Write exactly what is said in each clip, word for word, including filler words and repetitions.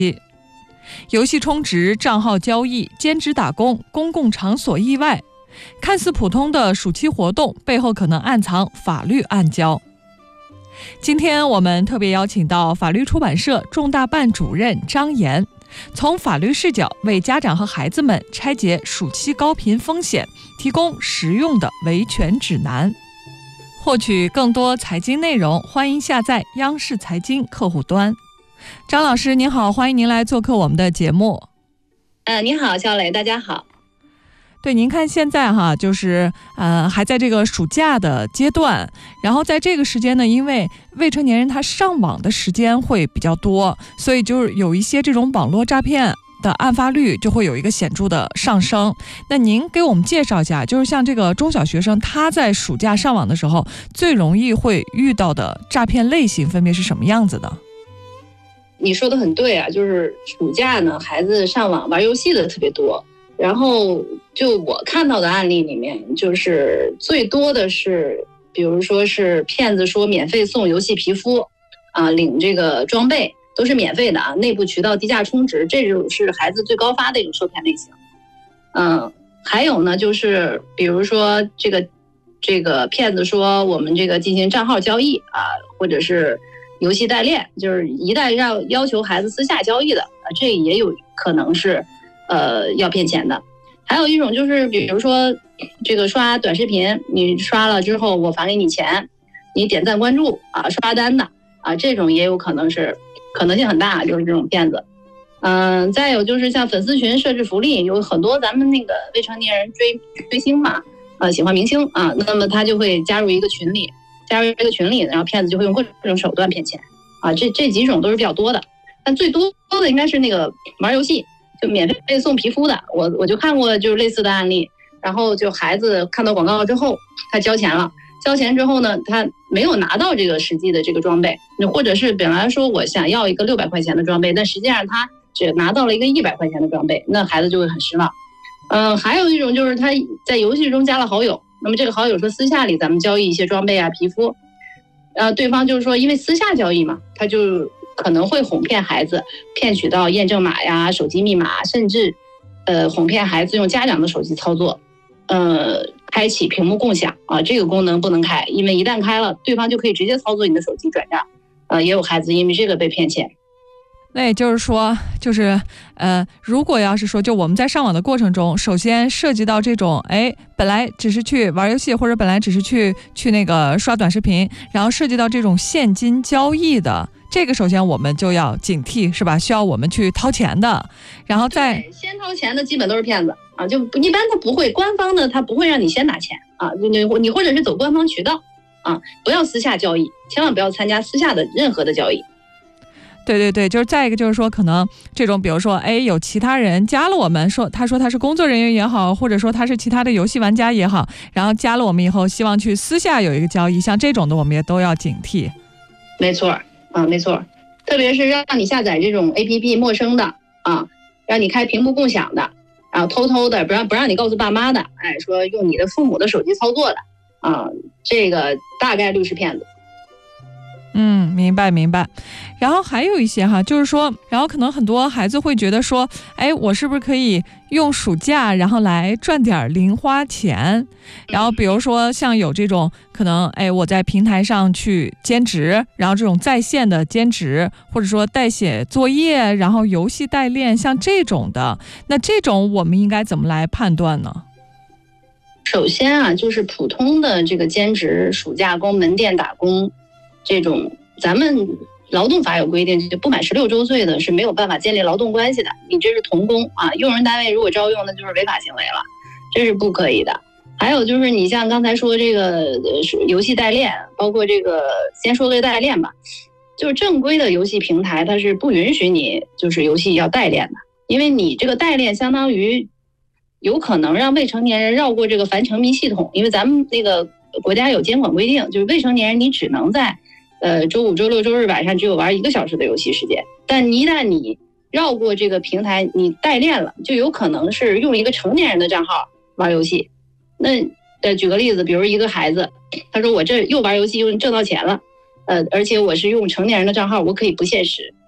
游戏充值、账号交易、兼职打工、公共场所意外，看似普通的暑期活动背后可能暗藏法律暗礁。今天我们特别邀请到法律出版社重大办主任张岩，从法律视角为家长和孩子们拆解暑期高频风险，提供实用的维权指南。获取更多财经内容，欢迎下载央视财经客户端。张老师您好，欢迎您来做客我们的节目。 呃，您好，肖磊，大家好。 对，您看现在哈，就是呃还在这个暑假的阶段，然后在这个时间呢，因为未成年人他上网的时间会比较多，所以就是有一些这种网络诈骗的案发率就会有一个显著的上升。那您给我们介绍一下，就是像这个中小学生他在暑假上网的时候，最容易会遇到的诈骗类型分别是什么样子的？ 你说的很对啊，就是暑假呢，孩子上网玩游戏的特别多。然后就我看到的案例里面，就是最多的是，比如说是骗子说免费送游戏皮肤，啊，领这个装备都是免费的啊，内部渠道低价充值，这种是孩子最高发的一种受骗类型。嗯，还有呢，就是比如说这个这个骗子说我们这个进行账号交易啊，或者是游戏代练，就是一旦要要求孩子私下交易的啊，这也有可能是呃要骗钱的。还有一种就是比如说这个刷短视频，你刷了之后我返给你钱，你点赞关注啊，刷单的啊，这种也有可能是可能性很大，就是这种骗子。嗯、呃，再有就是像粉丝群设置福利，有很多咱们那个未成年人追追星嘛，呃喜欢明星啊，那么他就会加入一个群里。加入这个群里，然后骗子就会用各种手段骗钱啊，这这几种都是比较多的，但最多的应该是那个玩游戏，就免费送皮肤的，我我就看过就是类似的案例，然后就孩子看到广告之后，他交钱了，交钱之后呢，他没有拿到这个实际的这个装备，或者是本来说我想要一个六百块钱的装备，但实际上他只拿到了一个一百块钱的装备，那孩子就会很失望。嗯、呃，还有一种就是他在游戏中加了好友。那么这个好友说私下里咱们交易一些装备啊皮肤，呃，对方就是说因为私下交易嘛，他就可能会哄骗孩子，骗取到验证码呀、手机密码，甚至呃哄骗孩子用家长的手机操作，呃，开启屏幕共享啊，这个功能不能开，因为一旦开了，对方就可以直接操作你的手机转账，呃，也有孩子因为这个被骗钱。 那也就是说，就是呃，如果要是说，就我们在上网的过程中，首先涉及到这种，哎，本来只是去玩游戏，或者本来只是去去那个刷短视频，然后涉及到这种现金交易的，这个首先我们就要警惕，是吧？需要我们去掏钱的，然后再先掏钱的基本都是骗子啊，就一般他不会，官方的他不会让你先拿钱啊，你你或者是走官方渠道啊，不要私下交易，千万不要参加私下的任何的交易。 对对对，就是再一个就是说，可能这种比如说，哎，有其他人加了我们，说他说他是工作人员也好，或者说他是其他的游戏玩家也好，然后加了我们以后，希望去私下有一个交易，像这种的我们也都要警惕。 没错，啊，没错，特别是让你下载这种 A P P 陌生的啊，让你开屏幕共享的，然后偷偷的不让不让你告诉爸妈的，哎，说用你的父母的手机操作的啊，这个大概率是骗子。 嗯，明白明白。然后还有一些哈，就是说，然后可能很多孩子会觉得说，哎，我是不是可以用暑假然后来赚点零花钱？然后比如说像有这种可能，哎，我在平台上去兼职，然后这种在线的兼职，或者说代写作业，然后游戏代练，像这种的，那这种我们应该怎么来判断呢？ 首先啊，就是普通的这个兼职、暑假工、门店打工。这种咱们劳动法有规定，就不满十六周岁的是没有办法建立劳动关系的，你这是童工啊，用人单位如果招用，那就是违法行为了，这是不可以的。还有就是你像刚才说这个游戏代练，包括这个先说个代练吧，就是正规的游戏平台它是不允许你就是游戏要代练的，因为你这个代练相当于有可能让未成年人绕过这个反沉迷系统，因为咱们那个国家有监管规定，就是未成年人你只能在呃周五周六周日晚上只有玩一个小时的游戏时间，但一旦你绕过这个平台你代练了，就有可能是用一个成年人的账号玩游戏。那呃举个例子，比如一个孩子他说我这又玩游戏又挣到钱了，呃而且我是用成年人的账号，我可以不限时，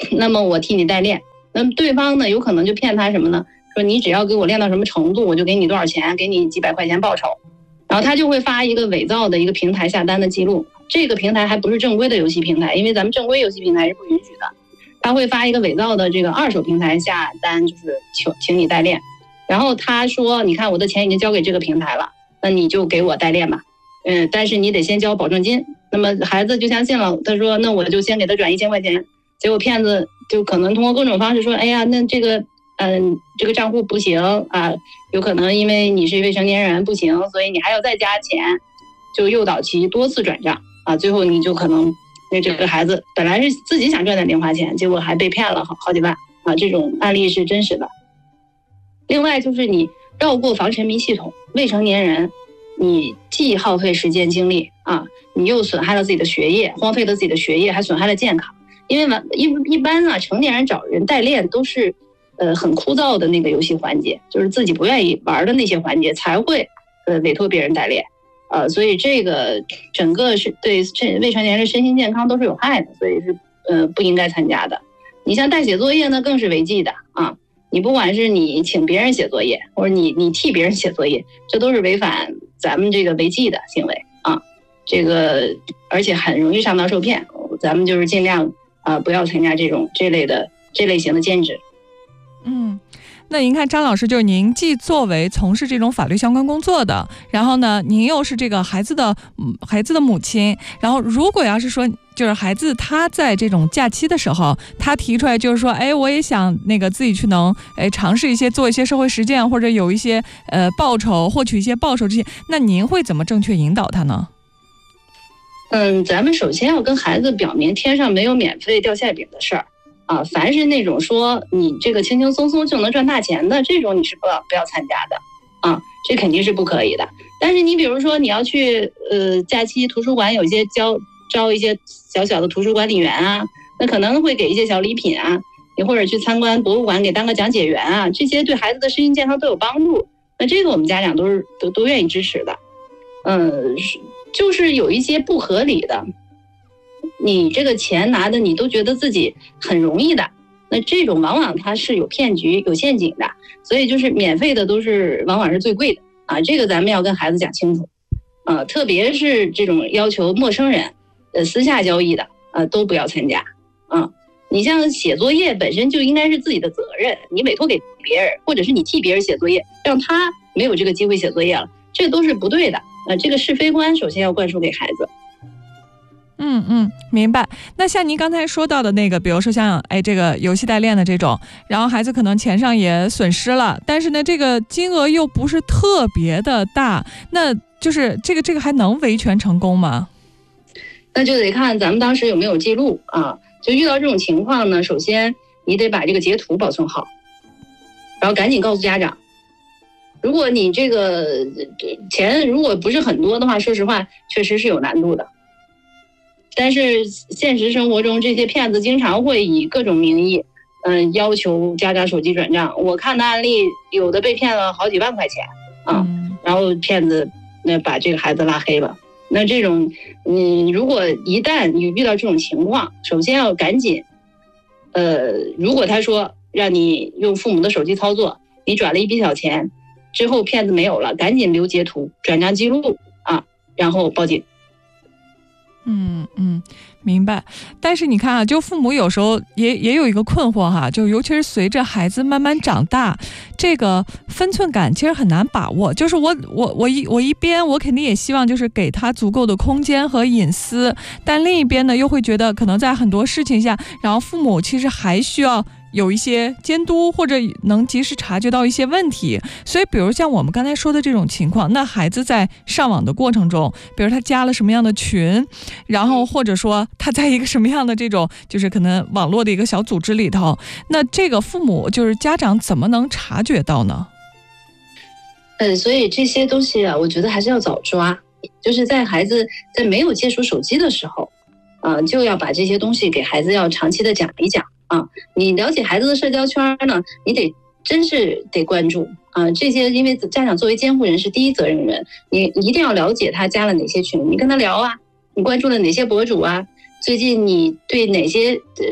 那么我替你代练。那么对方呢，有可能就骗他什么呢？说你只要给我练到什么程度，我就给你多少钱，给你几百块钱报酬。然后他就会发一个伪造的一个平台下单的记录，这个平台还不是正规的游戏平台，因为咱们正规游戏平台是不允许的。他会发一个伪造的这个二手平台下单，就是请请你代练。然后他说，你看我的钱已经交给这个平台了，那你就给我代练吧。嗯，但是你得先交保证金。那么孩子就相信了，他说那我就先给他转一千块钱。结果骗子就可能通过各种方式说，哎呀，那这个嗯这个账户不行啊，有可能因为你是未成年人不行，所以你还要再加钱，就诱导其多次转账啊，最后你就可能那这个孩子本来是自己想赚点零花钱，结果还被骗了好好几万啊，这种案例是真实的。另外就是你绕过防沉迷系统，未成年人你既耗费时间精力啊，你又损害了自己的学业，荒废了自己的学业，还损害了健康。因为完一一般啊，成年人找人代练都是呃很枯燥的那个游戏环节，就是自己不愿意玩的那些环节才会呃委托别人代练。呃，所以这个整个是对未成年人身心健康都是有害的，所以是呃不应该参加的。你像代写作业呢，更是违纪的啊！你不管是你请别人写作业，或者你你替别人写作业，这都是违反咱们这个违纪的行为啊！这个而且很容易上当受骗，咱们就是尽量啊、呃、不要参加这种这类的这类型的兼职。 嗯。那您看张老师，就是您既作为从事这种法律相关工作的，然后呢您又是这个孩子的孩子的母亲，然后如果要是说就是孩子他在这种假期的时候，他提出来就是说，哎，我也想那个自己去能哎尝试一些做一些社会实践，或者有一些呃报酬，获取一些报酬这些，那您会怎么正确引导他呢？ 嗯，咱们首先要跟孩子表明天上没有免费掉馅饼的事儿。啊，凡是那种说你这个轻轻松松就能赚大钱的这种，你是不要不要参加的啊，这肯定是不可以的。但是你比如说你要去呃假期图书馆有一些招招一些小小的图书管理员啊，那可能会给一些小礼品啊，你或者去参观博物馆给当个讲解员啊，这些对孩子的身心健康都有帮助。那这个我们家长都是都都愿意支持的。嗯，就是有一些不合理的。你这个钱拿的你都觉得自己很容易的，那这种往往它是有骗局有陷阱的，所以就是免费的都是往往是最贵的啊，这个咱们要跟孩子讲清楚啊，特别是这种要求陌生人呃私下交易的啊都不要参加啊。你像写作业本身就应该是自己的责任，你委托给别人，或者是你替别人写作业，让他没有这个机会写作业了，这都是不对的啊，这个是非观首先要灌输给孩子。 嗯嗯，明白。那像您刚才说到的那个，比如说像哎这个游戏代练的这种，然后孩子可能钱上也损失了，但是呢这个金额又不是特别的大，那就是这个这个还能维权成功吗？ 那就得看咱们当时有没有记录啊。就遇到这种情况呢，首先你得把这个截图保存好，然后赶紧告诉家长。如果你这个钱如果不是很多的话，说实话确实是有难度的。但是现实生活中这些骗子经常会以各种名义嗯，要求家长手机转账。我看的案例有的被骗了好几万块钱啊，嗯、然后骗子那把这个孩子拉黑了。那这种你如果一旦你遇到这种情况，首先要赶紧呃如果他说让你用父母的手机操作，你转了一笔小钱之后骗子没有了，赶紧留截图转账记录啊，然后报警。 嗯嗯，明白。但是你看啊，就父母有时候也也有一个困惑哈，就尤其是随着孩子慢慢长大，这个分寸感其实很难把握。就是我我我一我一边我肯定也希望就是给他足够的空间和隐私，但另一边呢又会觉得可能在很多事情下，然后父母其实还需要有一些监督，或者能及时察觉到一些问题。所以比如像我们刚才说的这种情况，那孩子在上网的过程中，比如他加了什么样的群，然后或者说他在一个什么样的这种就是可能网络的一个小组织里头，那这个父母就是家长怎么能察觉到呢？ 嗯，所以这些东西啊，我觉得还是要早抓，就是在孩子在没有接触手机的时候啊、呃，就要把这些东西给孩子要长期的讲一讲啊。你了解孩子的社交圈呢，你得真是得关注啊。这些因为家长作为监护人是第一责任人，你一定要了解他加了哪些群，你跟他聊啊，你关注了哪些博主啊，最近你对哪些呃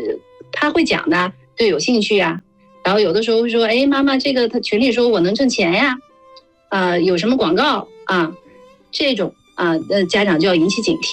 他会讲的，对，有兴趣啊。然后有的时候会说，哎，妈妈，这个他群里说我能挣钱呀，啊、呃，有什么广告啊？这种啊，呃，家长就要引起警惕。